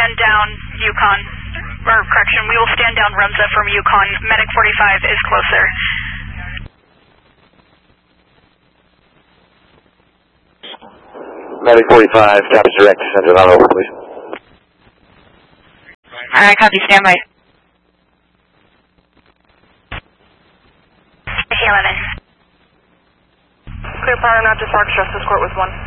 stand down Yukon, or correction, we will stand down Remza from Yukon. Medic 45 is closer. Medic 45, Travis direct, send it on over, please. Alright, copy, stand by. A11. Clear prior not to Park, stress escort with 1.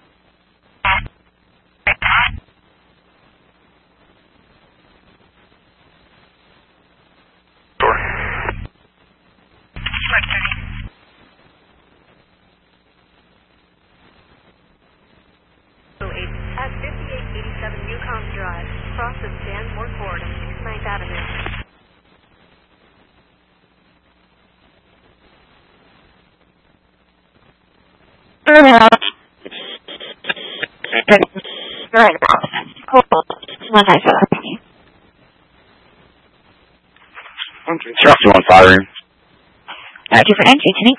At 5887 Yukon Drive, cross the Stanmore Court on 69th Avenue. Instruction on firing. Different entry, Timmy.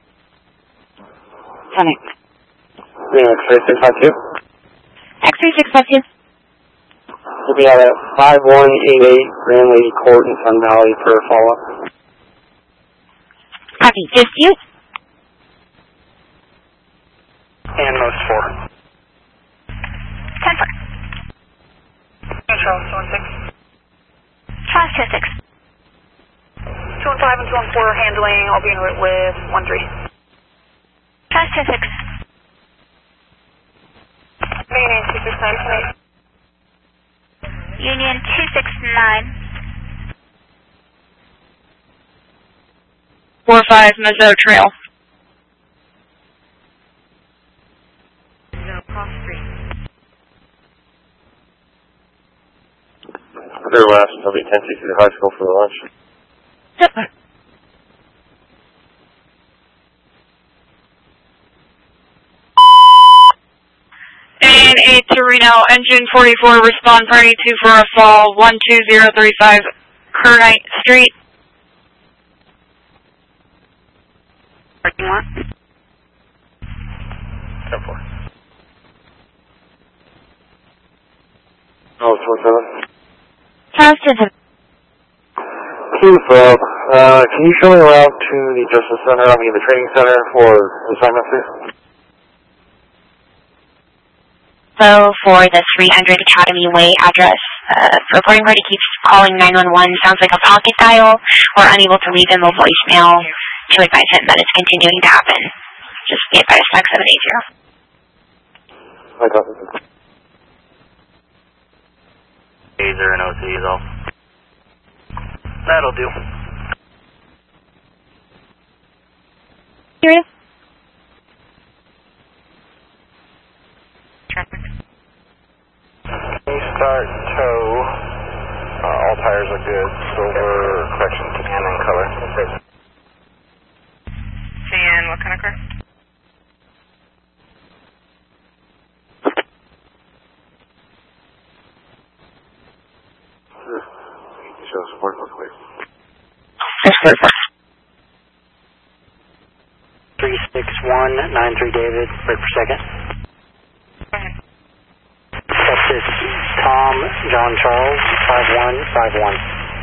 Sonic. X-ray 652. X-ray 652. We'll be at 5188 Grand Lady Court in Sun Valley for a follow-up. Copy, just you. And most 4. 10-4. Charles 216. Charles 26. 215 and 214 are handling. I'll be en route with 13. Charles 26. Union 269. Union 269. 45 Mezzo Trail. No, cross street. Clear west, I'll be 1060 high school for the lunch. Super. And 8 to Reno, engine 44, respond party 2 for a fall, 12035 Kernite Street. Parking lot. 10-4. Oh, 27. Positive. Keith, can you show me around to the Justice Center, the training center for assignment, please? So for the 300 Academy Way address, reporting party keeps calling 911, sounds like a pocket dial. We're unable to leave him a voicemail to advise him that it's continuing to happen. Just be advised, 5780. I got it. Taser and OCs all. That'll do. Serious? Start tow. All tires are good. Silver, correction, tan and color. And what kind of car? Show support real quick. That's perfect. 36193 David, break per second. Go ahead. Texas Tom John Charles 5151.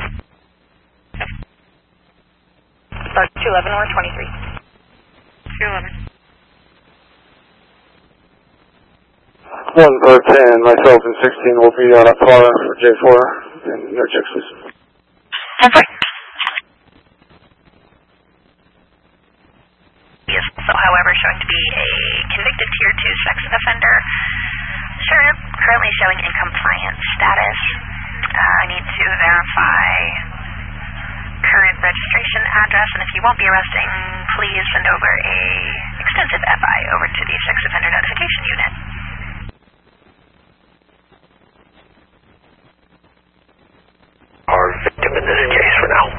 Start 211 or 23. 211. 1 or 10, myself and 16 will be on a car for J4 and no checks, please. Is also, however, showing to be a convicted Tier 2 sex offender. Sure, currently showing in compliance status. I need to verify current registration address, and if you won't be arresting, please send over a extensive FI over to the sex offender notification unit. Our victim in this case for now.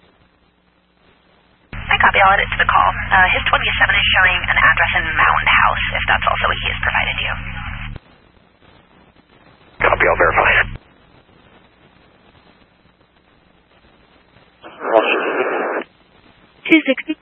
I copy, I'll add it to the call. His 27 is showing an address in Mound House, if that's also what he has provided you. Copy, I'll verify. 260.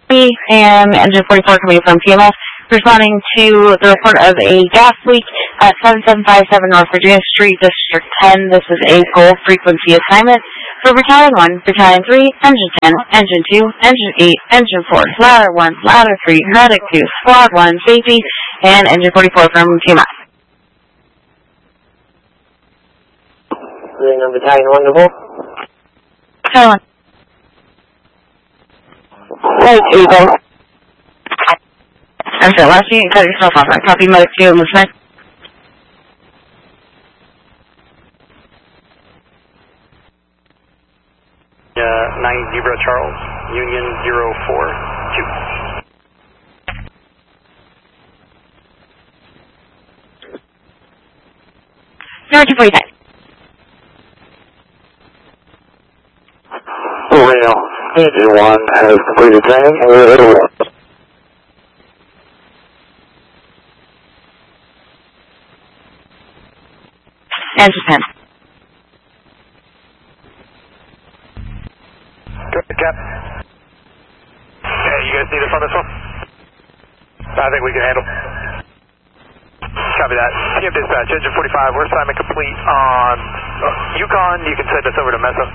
and engine 44 coming from TMS, responding to the report of a gas leak at 7757 North Virginia Street, District 10. This is a goal frequency assignment for Battalion 1, Battalion 3, Engine 10, Engine 2, Engine 8, Engine 4, Ladder 1, Ladder 3, Medic 2, Squad 1, Safety, and Engine 44 from TMS. Battalion 1 to hold. Battalion 1. Right, Eagle. I'm sorry, last unit, cut yourself off. I copy Medic 2 and listening. Nine Zebra Charles, Union 042. Number 245. Reno, Engine 1 has completed training. Engine 10. Good, Cap. Okay, you guys need us on this one? I think we can handle. Copy that. TM dispatch, Engine 45, we're assignment complete on Yukon. You can send us over to Mesa.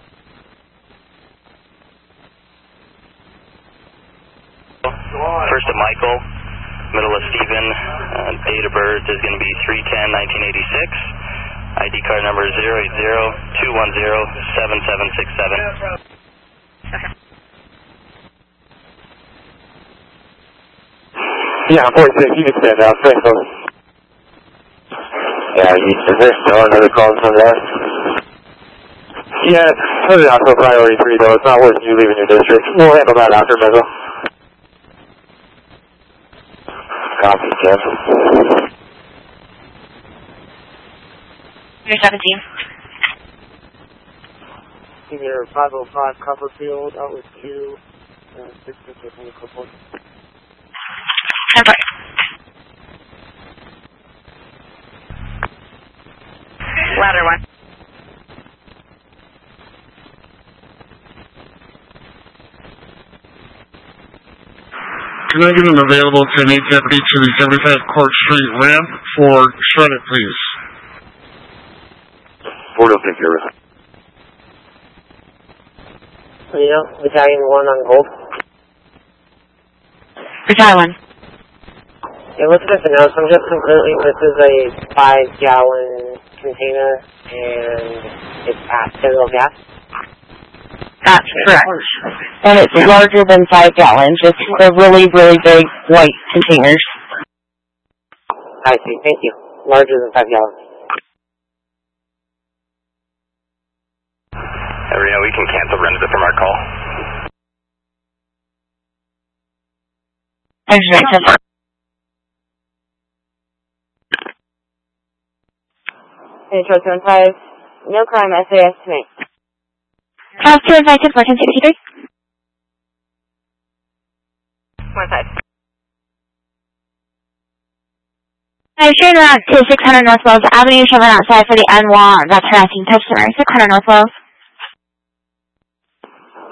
First of Michael, middle of Stephen, date of birth is going to be 3/10/1986. ID card number 080-210-7767. Yeah, 46, you can stand down. Thanks, folks. Yeah, there's still another call from that. Yeah, put it out for priority 3, though. It's not worth you leaving your district. We'll handle that after, Mezzo. Copy, Jeff. You're 17. Senior 505 Copperfield, out with 2, 6 with medical report. Ladder 1. Can I get an available 10-8 deputy to the 75 Court Street ramp for Shreddit, please? Ford will take care of it. Reno, Battalion 1 on hold. Battalion 1. It looks at the notes, I'm just completely, this is a 5-gallon container, and it's stereo gas. That's correct. And it's larger than 5 gallons. It's the really, really big white containers. I see, thank you. Larger than 5 gallons. Reno, we can cancel Renata from our call. Engine 9 10. Intro 75, no crime, SAS to me. 2 invited, 1463. 1 side. I shared around to 600 North Wells Avenue, showing outside for the N1. That's harassing customer. 600 North Wells.